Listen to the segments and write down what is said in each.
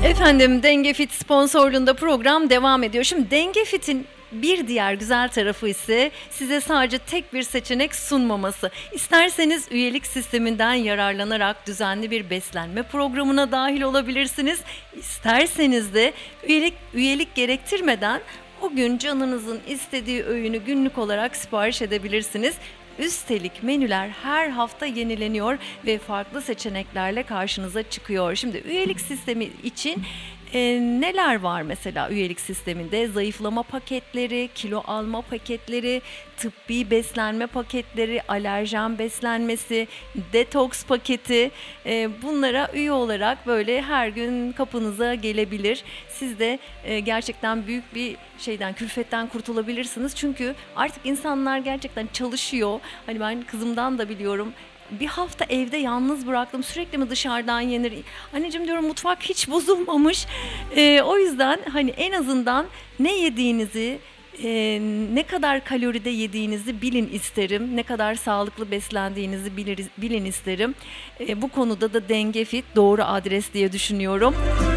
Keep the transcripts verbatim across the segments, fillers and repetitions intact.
Efendim, Dengefit sponsorluğunda program devam ediyor. Şimdi Dengefit'in bir diğer güzel tarafı ise size sadece tek bir seçenek sunmaması. İsterseniz üyelik sisteminden yararlanarak düzenli bir beslenme programına dahil olabilirsiniz. İsterseniz de üyelik üyelik gerektirmeden o gün canınızın istediği öğünü günlük olarak sipariş edebilirsiniz. Üstelik menüler her hafta yenileniyor ve farklı seçeneklerle karşınıza çıkıyor. Şimdi üyelik sistemi için e, neler var mesela üyelik sisteminde? Zayıflama paketleri, kilo alma paketleri, tıbbi beslenme paketleri, alerjen beslenmesi, detoks paketi. E, bunlara üye olarak böyle her gün kapınıza gelebilir. Siz de e, gerçekten büyük bir şeyden, külfetten kurtulabilirsiniz. Çünkü artık insanlar gerçekten çalışıyor. Hani ben kızımdan da biliyorum. Bir hafta evde yalnız bıraktım. Sürekli mi dışarıdan yenir? Anneciğim diyorum, mutfak hiç bozulmamış. Ee, o yüzden hani en azından ne yediğinizi, e, ne kadar kaloride yediğinizi bilin isterim. Ne kadar sağlıklı beslendiğinizi bilir, bilin isterim. E, bu konuda da Dengefit doğru adres diye düşünüyorum.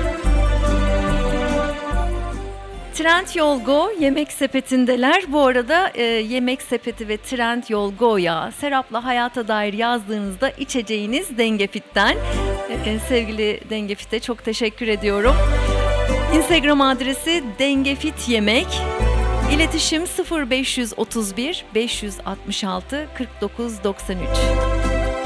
Trendyol Go yemek sepetindeler. Bu arada e, yemek sepeti ve Trendyol Go'ya Serap'la hayata dair yazdığınızda içeceğiniz Dengefit'ten. E, sevgili Dengefit'e çok teşekkür ediyorum. Instagram adresi Dengefit Yemek. İletişim sıfır beş otuz bir beş altı altı kırk dokuz doksan üç.